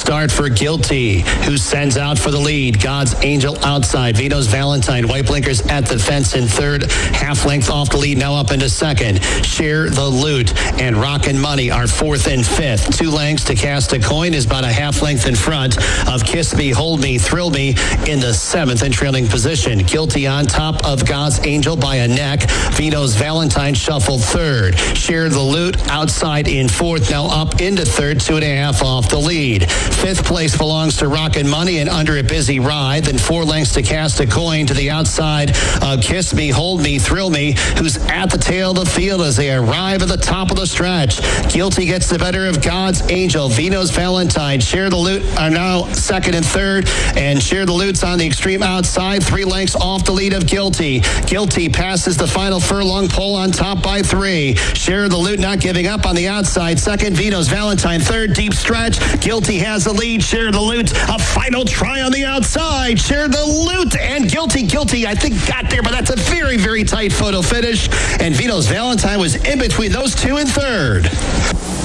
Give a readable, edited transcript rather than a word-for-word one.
start for Guilty, who sends out for the lead. God's Angel outside. Vito's Valentine. White blinkers at the fence in third. Half length off the lead, now up into second. Share the Loot and Rockin' Money are fourth and fifth. 2 lengths to Cast a Coin is about a half length in front of Kiss Me, Hold Me, Thrill Me in the seventh and trailing position. Guilty on top of God's Angel by a neck. Vito's Valentine shuffled third. Share the Loot outside in fourth, now up into third, 2.5 off the lead. Fifth place belongs to Rockin' Money and Under a Busy Ride. Then 4 lengths to Cast a Coin to the outside of Kiss Me, Hold Me, Thrill Me, who's at the tail of the field as they arrive at the top of the stretch. Guilty gets the better of God's Angel. Vito's Valentine, Share the Loot are now second and third, and Share the Loot's on the extreme outside, 3 lengths off the lead of Guilty. Guilty passes the final furlong pole on top by 3. Share the Loot not giving up on the outside. Second, Vito's Valentine. Third, deep stretch. Guilty has the lead. Share the Loot. A final try on the outside. Share the Loot and Guilty, I think got there, but that's a very, very tight photo finish. And Vito's Valentine was in between those two in third.